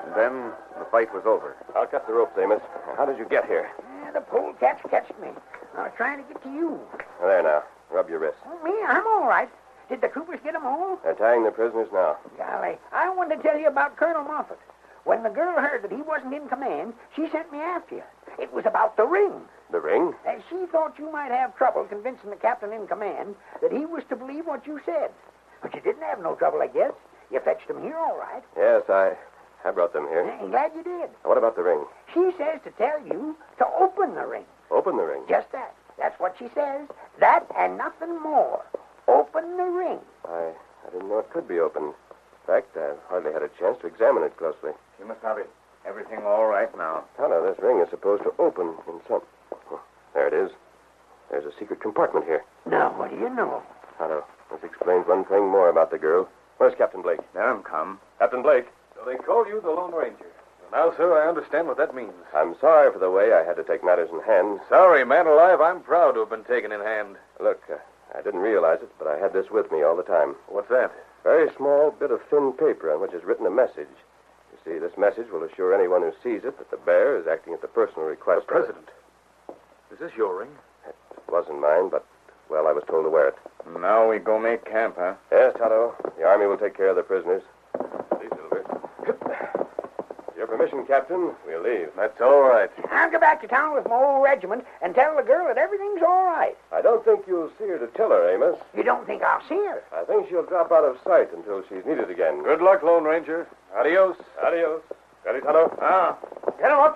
And then the fight was over. I'll cut the ropes, Amos. How did you get here? The polecats catched me. I was trying to get to you. There now. Rub your wrist. Me, I'm all right. Did the troopers get them all? They're tying the prisoners now. Golly, I wanted to tell you about Colonel Moffat. When the girl heard that he wasn't in command, she sent me after you. It was about the ring. The ring? And she thought you might have trouble convincing the captain in command that he was to believe what you said. But you didn't have no trouble, I guess. You fetched him here all right. Yes, I brought them here. I'm glad you did. What about the ring? She says to tell you to open the ring. Open the ring? Just that. That's what she says. That and nothing more. Open the ring. I didn't know it could be opened. In fact, I've hardly had a chance to examine it closely. Kimasabi, everything all right now? Tonto, this ring is supposed to open in some... Oh, there it is. There's a secret compartment here. Now, what do you know? Tonto, this explains one thing more about the girl. Where's Captain Blake? Let him come. Captain Blake. So they call you the Lone Ranger. Now, sir, I understand what that means. I'm sorry for the way I had to take matters in hand. Sorry, man alive. I'm proud to have been taken in hand. Look, I didn't realize it, but I had this with me all the time. What's that? Very small bit of thin paper on which is written a message. You see, this message will assure anyone who sees it that the bear is acting at the personal request The president. Is this your ring? It wasn't mine, but, well, I was told to wear it. Now we go make camp, huh? Yes, Tonto. The Army will take care of the prisoners. See, Silver. Your permission, Captain, we'll leave. That's all right. I'll go back to town with my old regiment and tell the girl that everything's all right. I don't think you'll see her to tell her, Amos. You don't think I'll see her? I think she'll drop out of sight until she's needed again. Good luck, Lone Ranger. Adios. Adios. Ready, Tonto? Ah. Get him up.